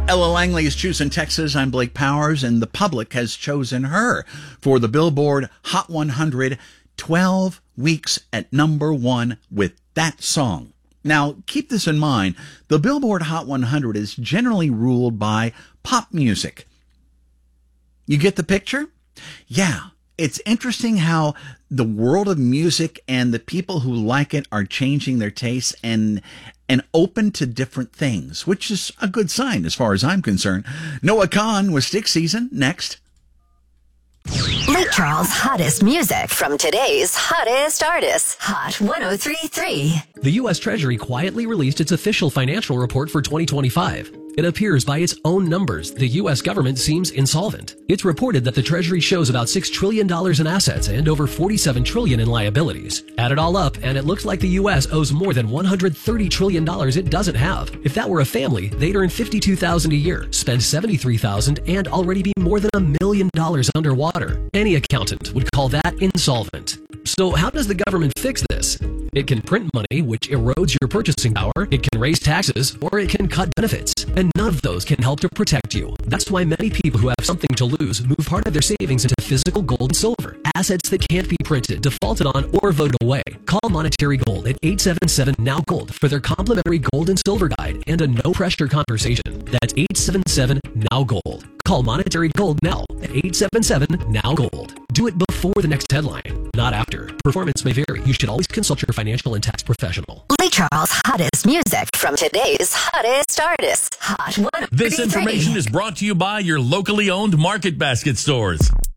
Ella Langley is choosing Texas. I'm Blake Powers, and the public has chosen her for the Billboard Hot 100, 12 weeks at number one with that song. Now, keep this in mind. The Billboard Hot 100 is generally ruled by pop music. You get the picture? Yeah. It's interesting how the world of music and the people who like it are changing their tastes and open to different things, which is a good sign as far as I'm concerned. Noah Kahan with Stick Season next. Lake Charles' hottest music from today's hottest artists. Hot 103.3. The U.S. Treasury quietly released its official financial report for 2025. It appears by its own numbers, the U.S. government seems insolvent. It's reported that the Treasury shows about $6 trillion in assets and over $47 trillion in liabilities. Add it all up, and it looks like the U.S. owes more than $130 trillion it doesn't have. If that were a family, they'd earn $52,000 a year, spend $73,000, and already be more than $1 million underwater. Any accountant would call that insolvent. So how does the government fix this? It can print money, which erodes your purchasing power. It can raise taxes, or it can cut benefits. And none of those can help to protect you. That's why many people who have something to lose move part of their savings into physical gold and silver, assets that can't be printed, defaulted on, or voted away. Call Monetary Gold at 877-NOW-GOLD for their complimentary gold and silver guide and a no-pressure conversation. That's 877-NOW-GOLD. Call Monetary Gold now at 877-NOW-GOLD. Do it before the next headline, not after. Performance may vary. You should always consult your financial and tax professional. Lake Charles' hottest music from today's hottest artists. Hot 103.3. This information is brought to you by your locally owned Market Basket stores.